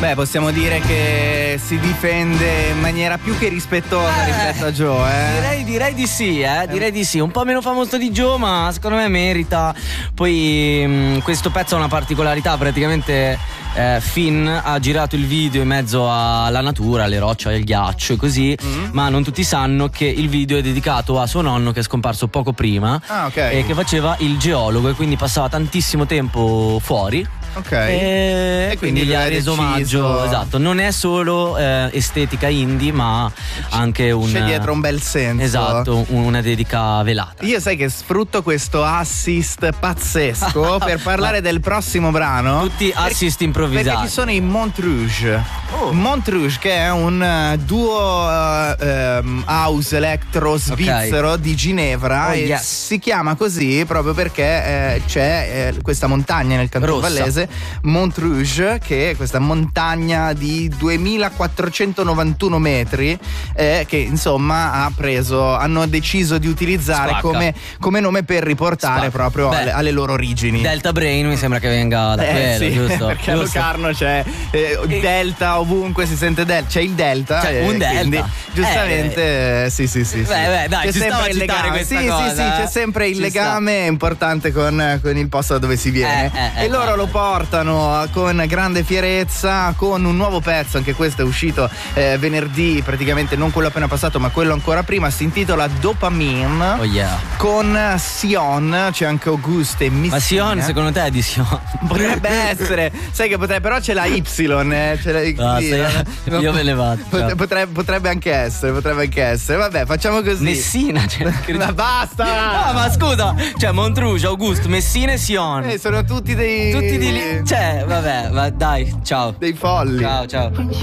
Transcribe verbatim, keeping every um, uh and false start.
Beh, possiamo dire che si difende in maniera più che rispettosa eh, rispetto a Joe, eh? Direi, direi di sì, eh, direi di sì. Un po' meno famoso di Joe, ma secondo me merita. Poi mh, questo pezzo ha una particolarità, praticamente eh, Finn ha girato il video in mezzo alla natura, alle rocce, al ghiaccio e così, mm-hmm. ma non tutti sanno che il video è dedicato a suo nonno che è scomparso poco prima, ah, okay. e che faceva il geologo e quindi passava tantissimo tempo fuori. Ok. E, e quindi, quindi gli ha reso omaggio. Esatto, non è solo eh, estetica indie, ma anche un. C'è dietro un bel senso. Esatto, una dedica velata. Io sai che sfrutto questo assist pazzesco per parlare del prossimo brano. Tutti assist per, improvvisati. Perché ci sono i Montrouge. Oh. Montrouge, che è un uh, duo uh, um, house electro svizzero, okay. di Ginevra, oh, e yes. si chiama così proprio perché eh, c'è eh, questa montagna nel Canton Vallese, Montrouge, che è questa montagna di duemilaquattrocentonovantuno metri, eh, che insomma ha preso, hanno deciso di utilizzare come, come nome per riportare Spacca. proprio alle, alle loro origini. Delta Brain mi sembra che venga da eh, quello, sì, giusto? Perché giusto. a Locarno c'è eh, Delta ovunque si sente Delta, c'è il Delta, c'è eh, un Delta, quindi giustamente eh, sì sì sì, beh, sì. beh, dai, c'è ci sempre il legame, questa sì, cosa, sì, sì, eh? c'è sempre il ci legame sta. importante con, con il posto da dove si viene, eh, eh, e loro eh, lo portano con grande fierezza con un nuovo pezzo, anche questo è uscito eh, venerdì, praticamente non quello appena passato ma quello ancora prima, si intitola Dopamine. Oh yeah. Con Sion, c'è anche Auguste e Messina. Ma Sion secondo te è di Sion? Potrebbe essere, sai che potrebbe, però c'è la Y, eh, c'è la Y. No, sei, io me ne vado. Potrebbe, potrebbe anche essere, potrebbe anche essere. Vabbè, facciamo così. Messina, cioè, ma basta! No, ma scusa, cioè Montrouge, Auguste, Messina e Sion. Eh, sono tutti dei. Tutti di lì. Cioè, vabbè, ma dai, ciao. Dei folli. Ciao, ciao.